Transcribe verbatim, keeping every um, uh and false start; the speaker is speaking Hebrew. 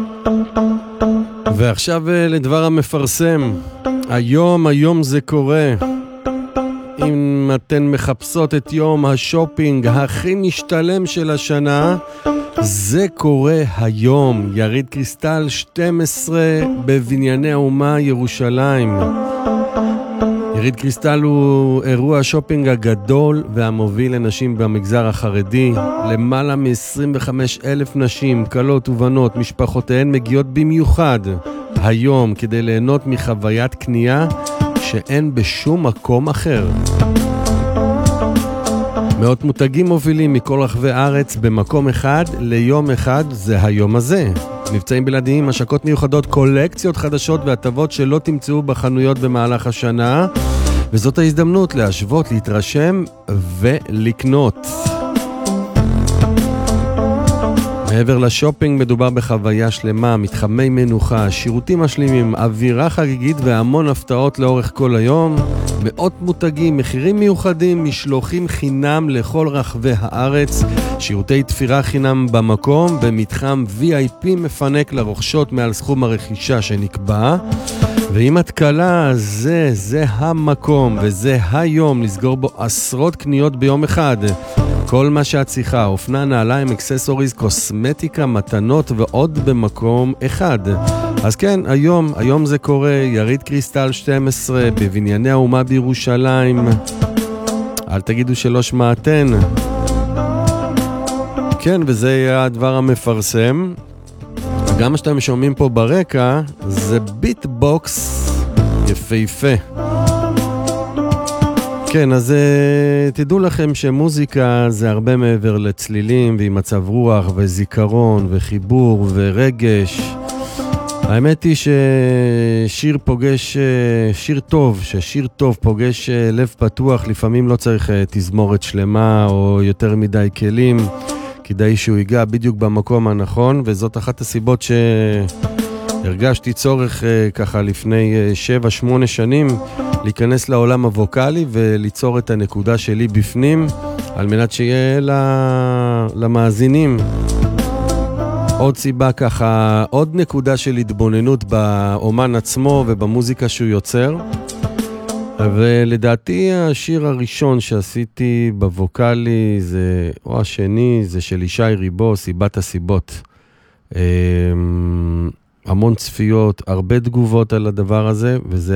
ועכשיו לדבר המפרסם. היום, היום זה קורה. אם אתן מחפשות את יום השופינג הכי משתלם של השנה, זה קורה היום. יריד קריסטל שתים עשרה בבנייני האומה ירושלים. יריד קריסטל הוא אירוע השופינג הגדול והמוביל לנשים במגזר החרדי. למעלה מ-עשרים וחמישה אלף נשים, קלות ובנות, משפחותיהן מגיעות במיוחד היום כדי ליהנות מחוויית קנייה שאין בשום מקום אחר. מאות מותגים מובילים מכל רחבי הארץ במקום אחד ליום אחד, זה היום הזה. מבצעים בלעדיים, השקות מיוחדות, קולקציות חדשות והטבות שלא תמצאו בחנויות במהלך השנה, וזאת ההזדמנות להשוות, להתרשם ולקנות. מעבר לשופינג מדובר בחוויה שלמה, מתחמי מנוחה, שירותים משלימים, אווירה חגיגית והמון הפתעות לאורך כל היום. מאות מותגים, מחירים מיוחדים, משלוחים חינם לכל רחבי הארץ, שירותי תפירה חינם במקום, במתחם וי איי פי מפנק לרוכשות מעל סכום הרכישה שנקבע. ואם את קלה, זה, זה המקום וזה היום לסגור בו עשרות קניות ביום אחד. כל מה שאת צריכה, אופנה, נעליים, אקססוריז, קוסמטיקה, מתנות ועוד במקום אחד. אז כן, היום, היום זה קורה, יריד קריסטל שתים עשרה בבנייני האומה בירושלים. אל תגידו שלא שמעתן. כן, וזה יהיה הדבר המפרסם. גם מה שאתם שומעים פה ברקע, זה ביטבוקס יפהפה. כן, אז תדעו לכם שמוזיקה זה הרבה מעבר לצלילים ועם מצב רוח וזיכרון וחיבור ורגש. האמת היא ששיר פוגש, שיר טוב, ששיר טוב פוגש לב פתוח, לפעמים לא צריך תזמורת שלמה או יותר מדי כלים, כדאי שהוא ייגע בדיוק במקום הנכון, וזאת אחת הסיבות שהרגשתי צורך ככה לפני שבע שמונה שנים להיכנס לעולם הווקלי וליצור את הנקודה שלי בפנים, על מנת שיהיה למאזינים עוד סיבה ככה, עוד נקודה של התבוננות באומן עצמו ובמוזיקה שהוא יוצר. ולדעתי השיר הראשון שעשיתי בווקלי זה, או השני, זה של ישי ריבו, סיבת הסיבות. המון צפיות, הרבה תגובות על הדבר הזה, וזה